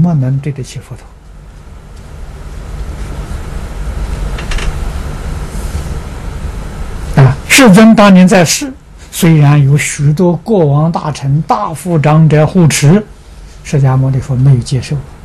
么能对得起佛陀？世尊当年在世，虽然有许多国王大臣、大富长者护持，释迦牟尼佛没有接受。